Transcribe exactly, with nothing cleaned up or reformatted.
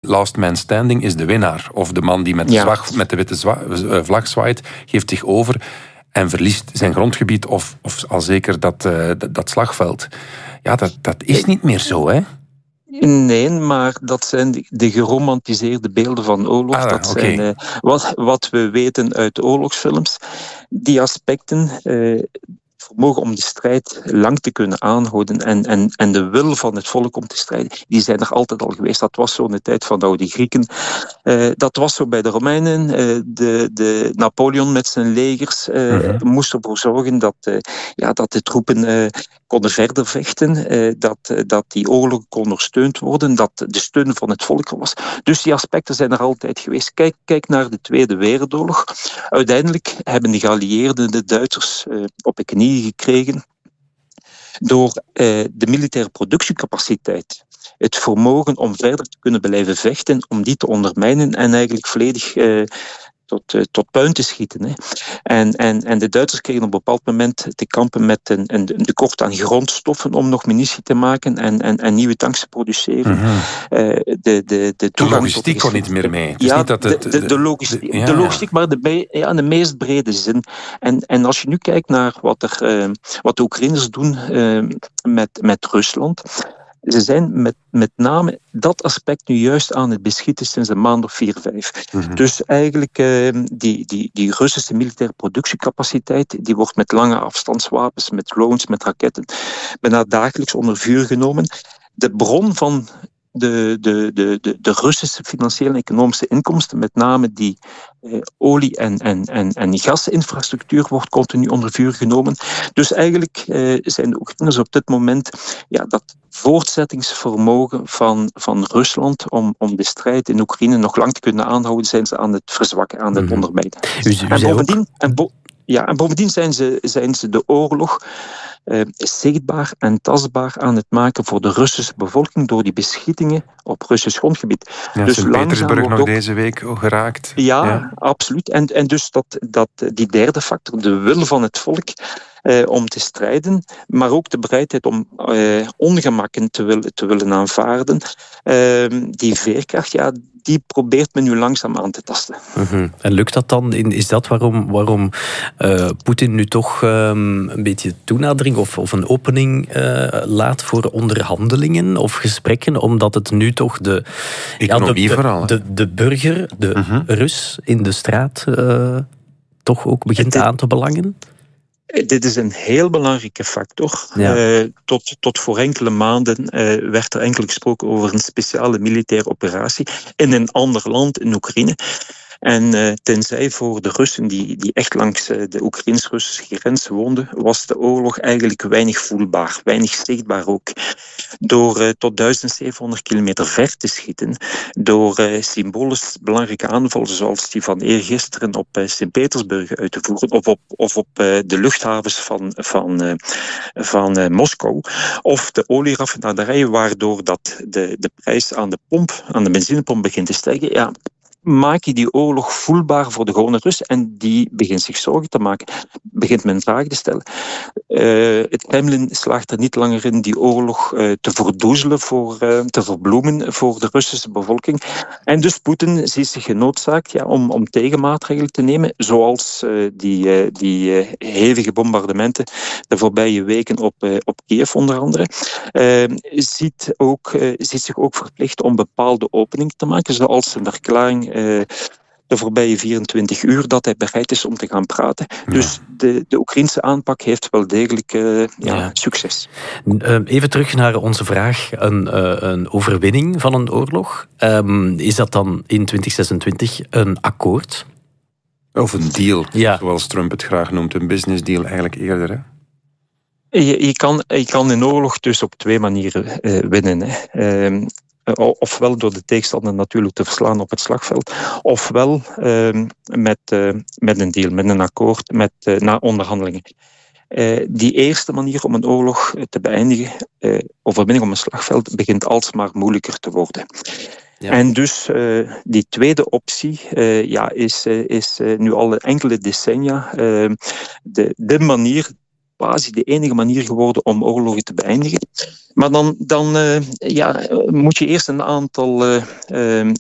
last man standing is de winnaar. Of de man die met de, Ja. zwag, met de witte zwa, uh, vlag zwaait, geeft zich over en verliest zijn grondgebied of, of al zeker dat, uh, dat, dat slagveld. Ja, dat, dat is niet meer zo, hè? Nee, maar dat zijn de, de geromantiseerde beelden van oorlog. Ah, dat okay. zijn uh, wat, wat we weten uit oorlogsfilms. Die aspecten, uh, vermogen om de strijd lang te kunnen aanhouden en, en, en de wil van het volk om te strijden, die zijn er altijd al geweest. Dat was zo in de tijd van de oude Grieken. Uh, dat was zo bij de Romeinen. Uh, de, de Napoleon met zijn legers uh, uh-huh. moest ervoor zorgen dat, uh, ja, dat de troepen uh, konden verder vechten, uh, dat, uh, dat die oorlog kon ondersteund worden, dat de steun van het volk er was. Dus die aspecten zijn er altijd geweest. Kijk, kijk naar de Tweede Wereldoorlog. Uiteindelijk hebben de geallieerden de Duitsers uh, op de knieën gekregen door uh, de militaire productiecapaciteit, het vermogen om verder te kunnen blijven vechten, om die te ondermijnen en eigenlijk volledig uh, tot, uh, tot puin te schieten. Hè. En, en, en de Duitsers kregen op een bepaald moment te kampen met een, een, een tekort aan grondstoffen om nog munitie te maken en, en, en nieuwe tanks te produceren. Mm-hmm. Uh, de, de, de, de logistiek kon niet meer mee. Het ja, is niet dat het, de, de, de logistiek, de, ja, de logistiek maar de, bij, ja, in de meest brede zin. En, en als je nu kijkt naar wat, er, uh, wat de Oekraïners doen uh, met, met Rusland. Ze zijn met, met name dat aspect nu juist aan het beschieten sinds een maand of vier, vijf. Mm-hmm. Dus eigenlijk uh, die, die, die Russische militaire productiecapaciteit, die wordt met lange afstandswapens, met drones, met raketten, bijna dagelijks onder vuur genomen. De bron van de, de, de, de, de Russische financiële en economische inkomsten, met name die uh, olie- en, en, en, en gasinfrastructuur, wordt continu onder vuur genomen. Dus eigenlijk uh, zijn de Oekraïners op dit moment ja, dat voortzettingsvermogen van, van Rusland om, om de strijd in Oekraïne nog lang te kunnen aanhouden, zijn ze aan het verzwakken, aan het mm-hmm. ondermijnen. U, u en, bovendien, ook... en, bo- ja, en bovendien zijn ze, zijn ze de oorlog Uh, zichtbaar en tastbaar aan het maken voor de Russische bevolking door die beschietingen op Russisch grondgebied. Ja, dus Sint-Petersburg nog ook... deze week geraakt. Ja, ja. absoluut. En, en dus dat, dat, die derde factor, de wil van het volk uh, om te strijden, maar ook de bereidheid om uh, ongemakken te willen, te willen aanvaarden, uh, die veerkracht, ja, die probeert men nu langzaam aan te tasten. Mm-hmm. En lukt dat dan? Is dat waarom, waarom uh, Poetin nu toch um, een beetje toenadering of, of een opening uh, laat voor onderhandelingen of gesprekken? Omdat het nu toch de... Economie ja, de, vooral. De, de, de burger, de mm-hmm. Rus in de straat uh, toch ook begint dit, aan te belangen? Dit is een heel belangrijke factor. Ja. Uh, tot, tot voor enkele maanden uh, werd er enkel gesproken over een speciale militaire operatie in een ander land, in Oekraïne. En uh, tenzij voor de Russen die, die echt langs uh, de Oekraïns-Russische grens woonden, was de oorlog eigenlijk weinig voelbaar, weinig zichtbaar ook. Door uh, tot duizend zevenhonderd kilometer ver te schieten, door uh, symbolisch belangrijke aanvallen zoals die van eergisteren op uh, Sint-Petersburg uit te voeren, of op, of op uh, de luchthavens van, van, uh, van uh, Moskou, of de olieraffinaderijen, waardoor dat de, de prijs aan de pomp, aan de benzinepomp begint te stijgen. Ja, maak je die oorlog voelbaar voor de gewone Rus en die begint zich zorgen te maken. Begint men vragen te stellen. Uh, het Kremlin slaagt er niet langer in die oorlog uh, te verdoezelen, voor, uh, te verbloemen voor de Russische bevolking. En dus Poetin ziet zich genoodzaakt ja, om, om tegenmaatregelen te nemen, zoals uh, die, uh, die uh, hevige bombardementen de voorbije weken op, uh, op Kiev onder andere. Uh, ziet, ook, uh, ziet zich ook verplicht om bepaalde openingen te maken, zoals een verklaring Uh, de voorbije vierentwintig uur dat hij bereid is om te gaan praten. Ja. Dus de, de Oekraïnse aanpak heeft wel degelijk uh, ja, ja. succes. Even terug naar onze vraag. Een, uh, een overwinning van een oorlog. Um, is dat dan in twintig zesentwintig een akkoord? Of een deal, ja. zoals Trump het graag noemt. Een business deal eigenlijk eerder, hè? Je, je, kan, je kan een oorlog dus op twee manieren uh, winnen. Hè. Uh, Ofwel door de tegenstander natuurlijk te verslaan op het slagveld, ofwel uh, met, uh, met een deal, met een akkoord, met uh, na onderhandelingen. Uh, die eerste manier om een oorlog te beëindigen, uh, overwinning op een slagveld, begint alsmaar moeilijker te worden. Ja. En dus uh, die tweede optie uh, ja, is, uh, is uh, nu al enkele decennia uh, de, de manier, quasi de enige manier geworden om oorlogen te beëindigen. Maar dan, dan uh, ja, moet je eerst een aantal uh, uh,